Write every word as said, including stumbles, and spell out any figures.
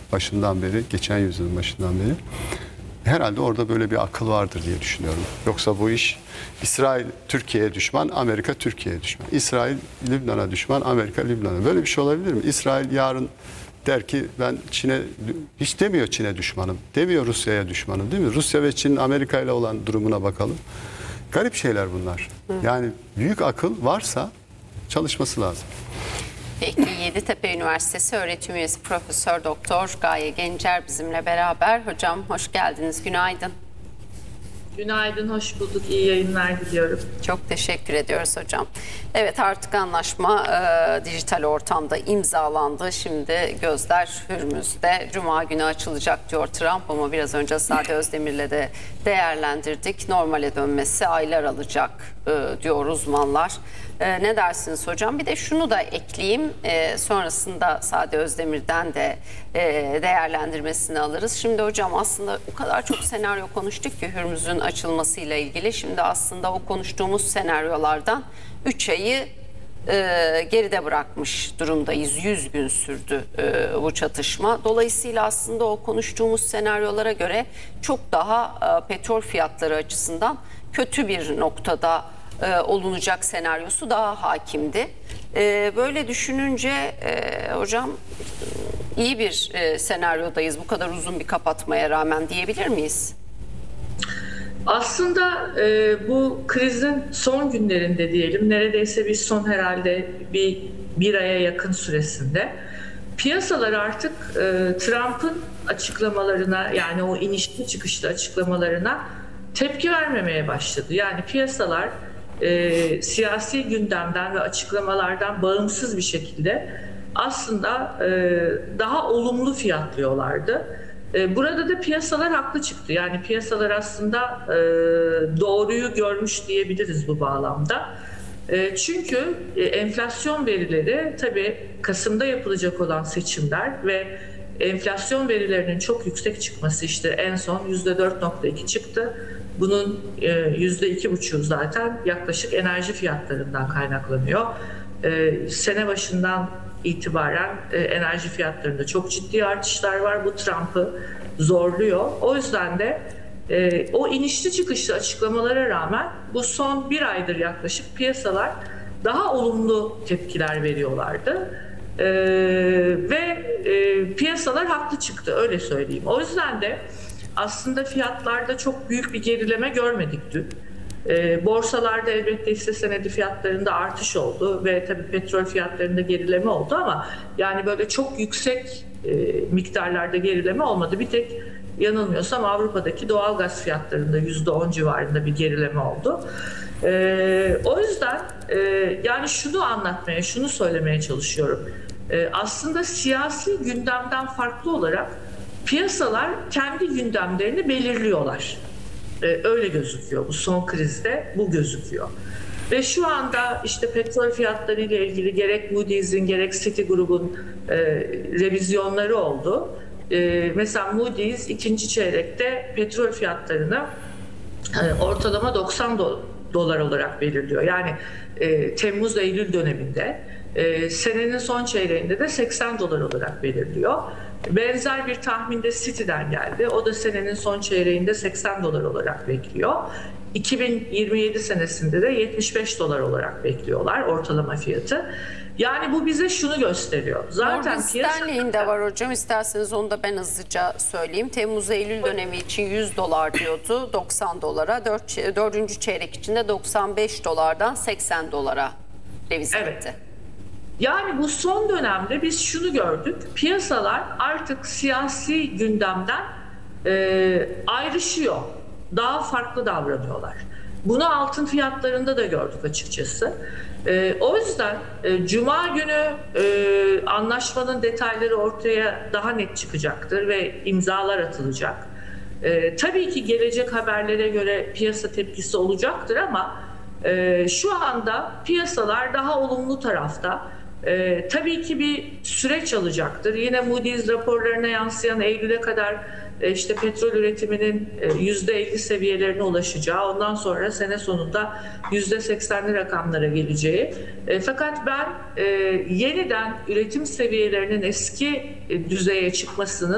başından beri, geçen yüzyılın başından beri. Herhalde orada böyle bir akıl vardır diye düşünüyorum. Yoksa bu iş İsrail Türkiye'ye düşman, Amerika Türkiye'ye düşman. İsrail Lübnan'a düşman, Amerika Lübnan'a. Böyle bir şey olabilir mi? İsrail yarın der ki ben Çin'e, hiç demiyor Çin'e düşmanım. Demiyor Rusya'ya düşmanım, değil mi? Rusya ve Çin Amerika ile olan durumuna bakalım. Garip şeyler bunlar. Yani büyük akıl varsa çalışması lazım. Peki, Yeditepe Üniversitesi öğretim üyesi Profesör Doktor Gaye Gencer bizimle beraber. Hocam hoş geldiniz. Günaydın. Günaydın, hoş bulduk. İyi yayınlar diliyorum. Çok teşekkür ediyoruz hocam. Evet, artık anlaşma e, dijital ortamda imzalandı. Şimdi gözler Hürmüz'de. Cuma günü açılacak diyor Trump, ama biraz önce Sade Özdemir'le de değerlendirdik. Normale dönmesi aylar alacak e, diyor uzmanlar. E, ne dersiniz hocam? Bir de şunu da ekleyeyim. E, sonrasında Sade Özdemir'den de e, değerlendirmesini alırız. Şimdi hocam, aslında o kadar çok senaryo konuştuk ki Hürmüz'ün açılmasıyla ilgili. Şimdi aslında o konuştuğumuz senaryolardan üç ayı e, geride bırakmış durumdayız. yüz gün sürdü e, bu çatışma. Dolayısıyla aslında o konuştuğumuz senaryolara göre çok daha e, petrol fiyatları açısından kötü bir noktada e, olunacak senaryosu daha hakimdi. E, böyle düşününce e, hocam iyi bir e, senaryodayız, bu kadar uzun bir kapatmaya rağmen, diyebilir miyiz? Aslında e, bu krizin son günlerinde diyelim, neredeyse bir son herhalde bir, bir aya yakın süresinde piyasalar artık e, Trump'ın açıklamalarına, yani o inişli çıkışlı açıklamalarına tepki vermemeye başladı. Yani piyasalar e, siyasi gündemden ve açıklamalardan bağımsız bir şekilde aslında e, daha olumlu fiyatlıyorlardı. Burada da piyasalar haklı çıktı. Yani piyasalar aslında doğruyu görmüş diyebiliriz bu bağlamda. Çünkü enflasyon verileri, tabii Kasım'da yapılacak olan seçimler ve enflasyon verilerinin çok yüksek çıkması, işte en son yüzde dört nokta iki çıktı. Bunun yüzde iki buçuğu zaten yaklaşık enerji fiyatlarından kaynaklanıyor. Sene başından itibaren e, enerji fiyatlarında çok ciddi artışlar var. Bu Trump'ı zorluyor. O yüzden de e, o inişli çıkışlı açıklamalara rağmen bu son bir aydır yaklaşık piyasalar daha olumlu tepkiler veriyorlardı. E, ve e, piyasalar haklı çıktı, öyle söyleyeyim. O yüzden de aslında fiyatlarda çok büyük bir gerileme görmedik dün. E, borsalarda elbette hisse senedi fiyatlarında artış oldu ve tabii petrol fiyatlarında gerileme oldu, ama yani böyle çok yüksek e, miktarlarda gerileme olmadı. Bir tek yanılmıyorsam Avrupa'daki doğalgaz fiyatlarında yüzde on civarında bir gerileme oldu. E, o yüzden e, yani şunu anlatmaya, şunu söylemeye çalışıyorum. E, aslında siyasi gündemden farklı olarak piyasalar kendi gündemlerini belirliyorlar. Ee, öyle gözüküyor. Bu son krizde bu gözüküyor. Ve şu anda işte petrol fiyatları ile ilgili gerek Moody's'in gerek Citigroup'un e, revizyonları oldu. E, mesela Moody's ikinci çeyrekte petrol fiyatlarını e, ortalama doksan dolar olarak belirliyor. Yani e, Temmuz-Eylül döneminde, e, senenin son çeyreğinde de seksen dolar olarak belirliyor. Benzer bir tahminde Citi'den geldi. O da senenin son çeyreğinde seksen dolar olarak bekliyor. iki bin yirmi yedi senesinde de yetmiş beş dolar olarak bekliyorlar ortalama fiyatı. Yani bu bize şunu gösteriyor. Zaten Morgan Stanley'in de var hocam. İsterseniz onu da ben hızlıca söyleyeyim. Temmuz-Eylül dönemi için yüz dolar diyordu, doksan dolara. dördüncü çeyrek için de doksan beş dolardan seksen dolara revize evet. etti. Yani bu son dönemde biz şunu gördük. Piyasalar artık siyasi gündemden e, ayrışıyor. Daha farklı davranıyorlar. Bunu altın fiyatlarında da gördük açıkçası. E, o yüzden e, Cuma günü e, anlaşmanın detayları ortaya daha net çıkacaktır ve imzalar atılacak. E, tabii ki gelecek haberlere göre piyasa tepkisi olacaktır, ama e, şu anda piyasalar daha olumlu tarafta. Ee, tabii ki bir süreç alacaktır. Yine Moody's raporlarına yansıyan Eylül'e kadar e, işte petrol üretiminin e, yüzde elli seviyelerine ulaşacağı, ondan sonra sene sonunda yüzde seksenli rakamlara geleceği. E, fakat ben e, yeniden üretim seviyelerinin eski e, düzeye çıkmasının